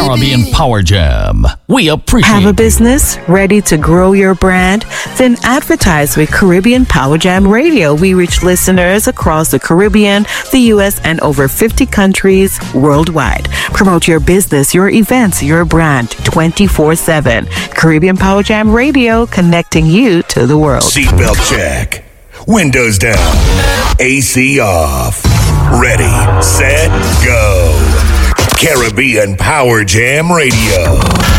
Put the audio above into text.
Caribbean Power Jam. We appreciate Have a business ready to grow your brand? Then advertise with Caribbean Power Jam Radio. We reach listeners across the Caribbean, the U.S., and over 50 countries worldwide. Promote your business, your events, your brand 24/7. Caribbean Power Jam Radio, connecting you to the world. Seatbelt check. Windows down. AC off. Ready, set, go. Caribbean Power Jam Radio.